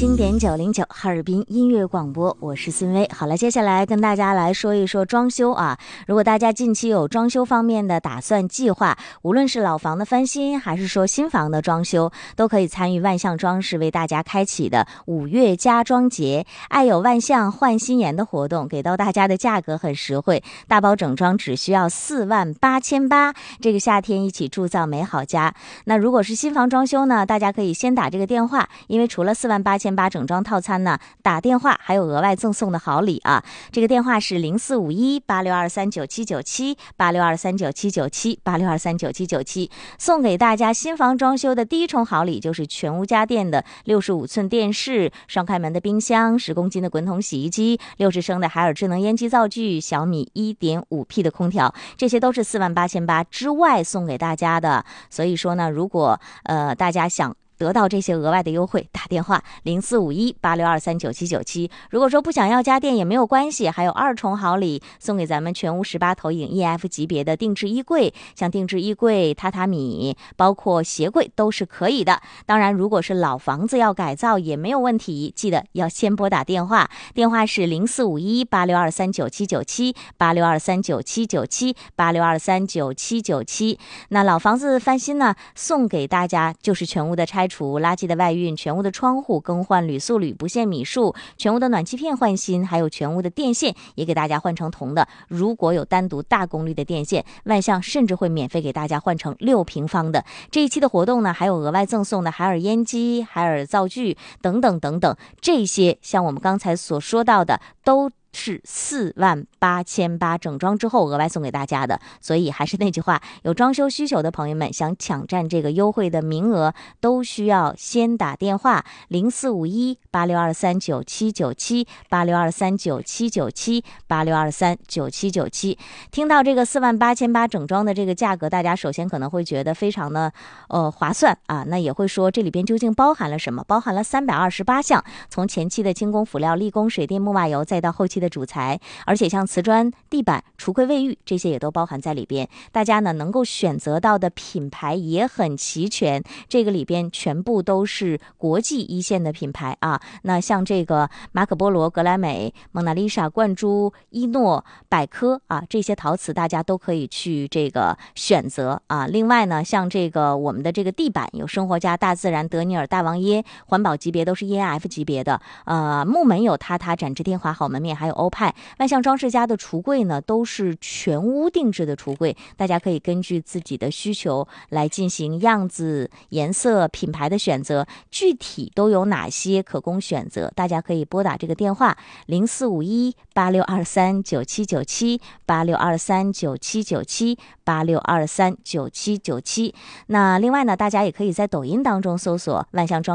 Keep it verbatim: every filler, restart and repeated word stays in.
经典九零九哈尔滨音乐广播，我是孙薇。好了，接下来跟大家来说一说装修啊。如果大家近期有装修方面的打算计划，无论是老房的翻新，还是说新房的装修，都可以参与万象装饰为大家开启的五月家装节，爱有万象换新颜的活动，给到大家的价格很实惠，大包整装只需要四万八千八，这个夏天一起铸造美好家。那如果是新房装修呢，大家可以先打这个电话，因为除了四万八千八整装套餐呢，打电话还有额外赠送的好礼啊。这个电话是零四五一八六二三九七九七八六二三九七九七八六二三九七九七，送给大家新房装修的第一重好礼就是全屋家电的六十五寸电视、双开门的冰箱、十公斤的滚筒洗衣机、六十升的海尔智能烟机灶具、小米 一点五 P 的空调，这些都是四万八千八之外送给大家的。所以说呢，如果呃大家想得到这些额外的优惠，打电话零四五一八六二三九七九七。如果说不想要家电也没有关系，还有二重好礼送给咱们全屋十八投影 E F 级别的定制衣柜，像定制衣柜、榻榻米，包括鞋柜都是可以的。当然，如果是老房子要改造也没有问题，记得要先拨打电话，电话是零四五一八六二三九七九七八六二三九七九七八六二三九七九七。那老房子翻新呢，送给大家就是全屋的拆除、垃圾的外运、全屋的窗户更换铝塑铝不限米数、全屋的暖气片换新，还有全屋的电线也给大家换成铜的。如果有单独大功率的电线，万象甚至会免费给大家换成六平方的。这一期的活动呢，还有额外赠送的海尔烟机、海尔灶具等等等等，这些像我们刚才所说到的都是四万八千八整装之后额外送给大家的。所以还是那句话，有装修需求的朋友们想抢占这个优惠的名额，都需要先打电话零四五一八六二三九七九七八六二三九七九七八六二三九七九七。听到这个四万八千八整装的这个价格，大家首先可能会觉得非常的呃划算啊，那也会说这里边究竟包含了什么？包含了三百二十八项，从前期的轻工辅料、力工、水电、木瓦油，再到后期的主材，而且像瓷砖、地板、橱柜、卫浴这些也都包含在里边。大家呢能够选择到的品牌也很齐全，这个里边全部都是国际一线的品牌啊。那像这个马可波罗、格莱美、蒙娜丽莎、冠珠、伊诺、百科啊，这些陶瓷大家都可以去这个选择啊。另外呢，像这个我们的这个地板有生活家、大自然、德尼尔、大王耶，环保级别都是 E N F 级别的。呃，木门有榻榻、展翅天华、好门面，还有欧派。万象装饰家的橱柜呢，都是全屋定制的橱柜，大家可以根据自己的需求来进行样子、颜色、品牌的选择，具体都有哪些可供选择，大家可以拨打这个电话零四五一八六二三九七九七八六二三九七九七八六二三九七九七。那另外呢，大家也可以在抖音当中搜索万象装